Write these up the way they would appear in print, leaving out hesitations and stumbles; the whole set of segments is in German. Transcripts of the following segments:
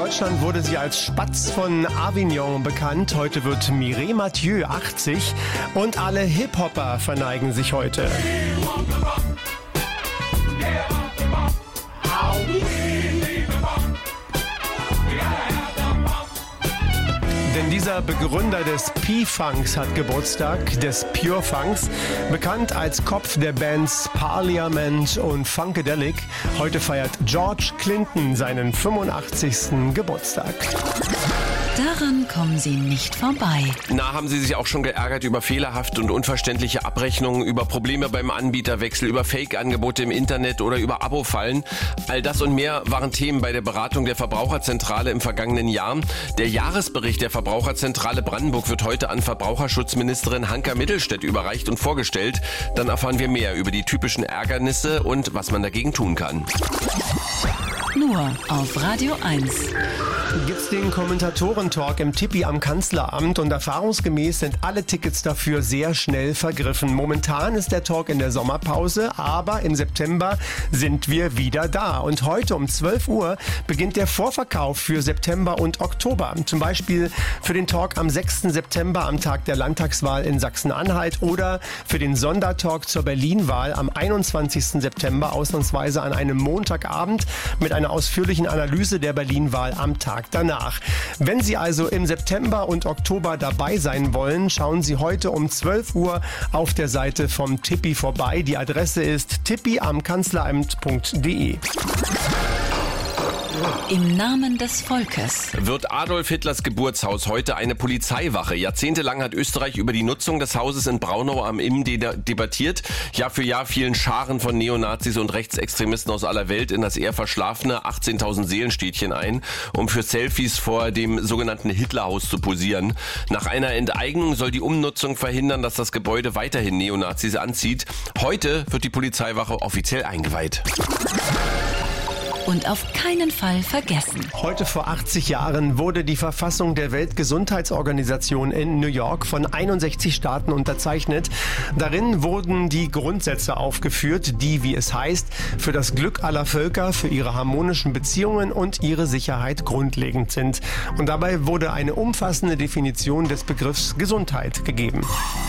Deutschland wurde sie als Spatz von Avignon bekannt. Heute wird Mireille Mathieu 80 und alle Hip-Hopper verneigen sich heute. Denn dieser Begründer des P-Funks hat Geburtstag, des Pure Funks, bekannt als Kopf der Bands Parliament und Funkadelic. Heute feiert George Clinton seinen 85. Geburtstag. Daran kommen Sie nicht vorbei. Na, haben Sie sich auch schon geärgert über fehlerhafte und unverständliche Abrechnungen, über Probleme beim Anbieterwechsel, über Fake-Angebote im Internet oder über Abo-Fallen? All das und mehr waren Themen bei der Beratung der Verbraucherzentrale im vergangenen Jahr. Der Jahresbericht der Verbraucherzentrale Brandenburg wird heute an Verbraucherschutzministerin Hanka Mittelstädt überreicht und vorgestellt. Dann erfahren wir mehr über die typischen Ärgernisse und was man dagegen tun kann. Nur auf Radio 1. Gibt's den Kommentatoren-Talk im Tippi am Kanzleramt und erfahrungsgemäß sind alle Tickets dafür sehr schnell vergriffen. Momentan ist der Talk in der Sommerpause, aber im September sind wir wieder da. Und heute um 12 Uhr beginnt der Vorverkauf für September und Oktober. Zum Beispiel für den Talk am 6. September am Tag der Landtagswahl in Sachsen-Anhalt oder für den Sondertalk zur Berlin-Wahl am 21. September, ausnahmsweise an einem Montagabend mit einer ausführlichen Analyse der Berlin-Wahl am Tag danach. Wenn Sie also im September und Oktober dabei sein wollen, schauen Sie heute um 12 Uhr auf der Seite vom Tippi vorbei. Die Adresse ist tippiamkanzleramt.de. Im Namen des Volkes wird Adolf Hitlers Geburtshaus heute eine Polizeiwache. Jahrzehntelang hat Österreich über die Nutzung des Hauses in Braunau am Inn debattiert. Jahr für Jahr fielen Scharen von Neonazis und Rechtsextremisten aus aller Welt in das eher verschlafene 18.000 Seelenstädtchen ein, um für Selfies vor dem sogenannten Hitlerhaus zu posieren. Nach einer Enteignung soll die Umnutzung verhindern, dass das Gebäude weiterhin Neonazis anzieht. Heute wird die Polizeiwache offiziell eingeweiht. und auf keinen Fall vergessen. Heute vor 80 Jahren wurde die Verfassung der Weltgesundheitsorganisation in New York von 61 Staaten unterzeichnet. Darin wurden die Grundsätze aufgeführt, die, wie es heißt, für das Glück aller Völker, für ihre harmonischen Beziehungen und ihre Sicherheit grundlegend sind. Und dabei wurde eine umfassende Definition des Begriffs Gesundheit gegeben.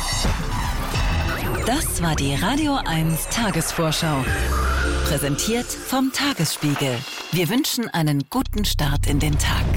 Das war die Radio 1 Tagesvorschau. Präsentiert vom Tagesspiegel. Wir wünschen einen guten Start in den Tag.